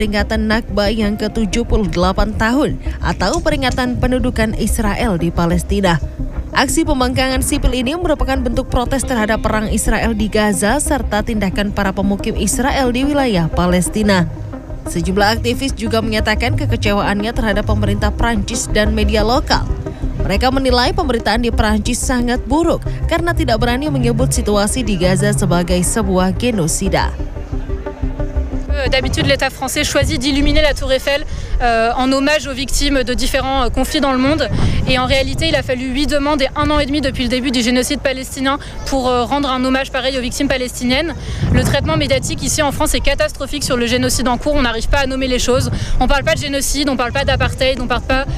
peringatan Nakba yang ke-78 tahun atau peringatan pendudukan Israel di Palestina. Aksi pembangkangan sipil ini merupakan bentuk protes terhadap perang Israel di Gaza serta tindakan para pemukim Israel di wilayah Palestina. Sejumlah aktivis juga menyatakan kekecewaannya terhadap pemerintah Prancis dan media lokal. Mereka menilai pemberitaan di Prancis sangat buruk karena tidak berani menyebut situasi di Gaza sebagai sebuah genosida. D'habitude, l'État français choisit d'illuminer la Tour Eiffel en hommage aux victimes de différents conflits dans le monde. Et en réalité, il a fallu 8 demandes et 1 an et demi depuis le début du génocide palestinien pour rendre un hommage pareil aux victimes palestiniennes. Le traitement médiatique ici en France est catastrophique sur le génocide en cours. On n'arrive pas à nommer les choses. On ne parle pas de génocide, on ne parle pas d'apartheid, on ne parle pas...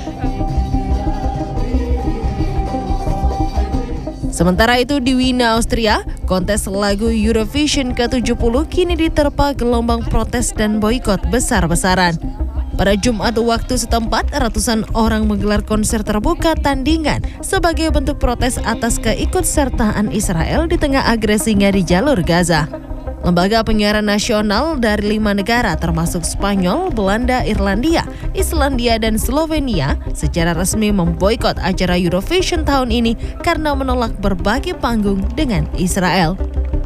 Sementara itu di Wina, Austria, kontes lagu Eurovision ke-70 kini diterpa gelombang protes dan boikot besar-besaran. Pada Jumat waktu setempat, ratusan orang menggelar konser terbuka tandingan sebagai bentuk protes atas keikutsertaan Israel di tengah agresinya di jalur Gaza. Lembaga penyiaran nasional dari 5 negara termasuk Spanyol, Belanda, Irlandia, Islandia, dan Slovenia secara resmi memboikot acara Eurovision tahun ini karena menolak berbagi panggung dengan Israel.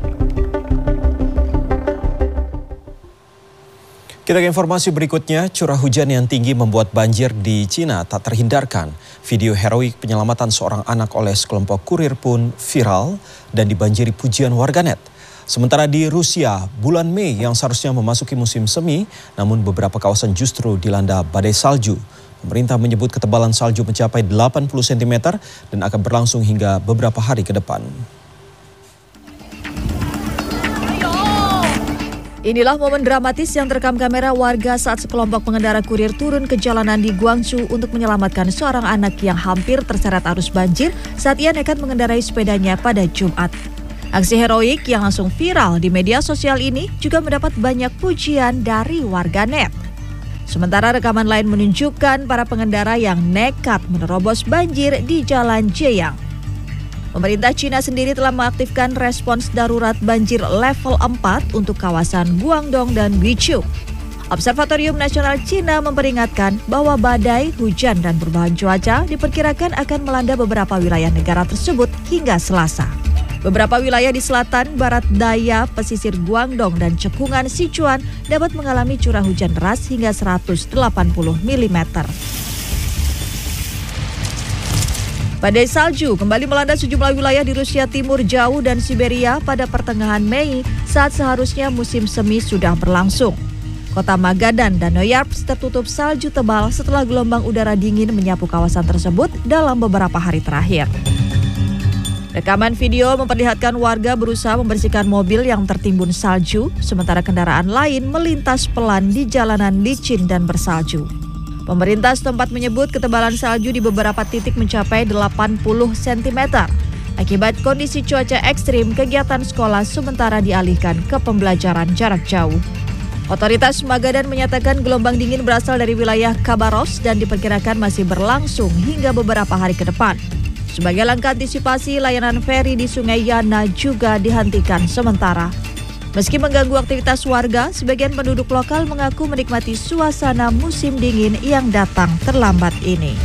Kita ke informasi berikutnya, curah hujan yang tinggi membuat banjir di Cina tak terhindarkan. Video heroik penyelamatan seorang anak oleh sekelompok kurir pun viral dan dibanjiri pujian warganet. Sementara di Rusia, bulan Mei yang seharusnya memasuki musim semi, namun beberapa kawasan justru dilanda badai salju. Pemerintah menyebut ketebalan salju mencapai 80 cm dan akan berlangsung hingga beberapa hari ke depan. Inilah momen dramatis yang terekam kamera warga saat sekelompok pengendara kurir turun ke jalanan di Guangzhou untuk menyelamatkan seorang anak yang hampir terseret arus banjir saat ia nekat mengendarai sepedanya pada Jumat. Aksi heroik yang langsung viral di media sosial ini juga mendapat banyak pujian dari warganet. Sementara rekaman lain menunjukkan para pengendara yang nekat menerobos banjir di Jalan Jieyang. Pemerintah Cina sendiri telah mengaktifkan respons darurat banjir level 4 untuk kawasan Guangdong dan Guizhou. Observatorium Nasional Cina memperingatkan bahwa badai, hujan, dan perubahan cuaca diperkirakan akan melanda beberapa wilayah negara tersebut hingga Selasa. Beberapa wilayah di selatan, barat daya, pesisir Guangdong, dan cekungan Sichuan dapat mengalami curah hujan deras hingga 180 mm. Badai salju kembali melanda sejumlah wilayah di Rusia Timur jauh dan Siberia pada pertengahan Mei saat seharusnya musim semi sudah berlangsung. Kota Magadan dan Noyarsk tertutup salju tebal setelah gelombang udara dingin menyapu kawasan tersebut dalam beberapa hari terakhir. Rekaman video memperlihatkan warga berusaha membersihkan mobil yang tertimbun salju, sementara kendaraan lain melintas pelan di jalanan licin dan bersalju. Pemerintah setempat menyebut ketebalan salju di beberapa titik mencapai 80 cm. Akibat kondisi cuaca ekstrim, kegiatan sekolah sementara dialihkan ke pembelajaran jarak jauh. Otoritas Magadan menyatakan gelombang dingin berasal dari wilayah Khabarovsk dan diperkirakan masih berlangsung hingga beberapa hari ke depan. Sebagai langkah antisipasi, layanan feri di Sungai Yana juga dihentikan sementara. Meski mengganggu aktivitas warga, sebagian penduduk lokal mengaku menikmati suasana musim dingin yang datang terlambat ini.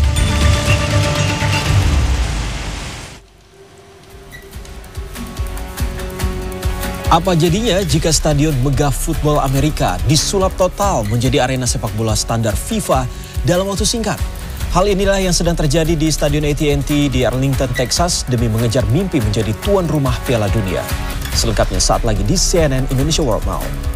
Apa jadinya jika Stadion Megah Football Amerika disulap total menjadi arena sepak bola standar FIFA dalam waktu singkat? Hal inilah yang sedang terjadi di Stadion AT&T di Arlington, Texas demi mengejar mimpi menjadi tuan rumah Piala Dunia. Selengkapnya saat lagi di CNN Indonesia World Now.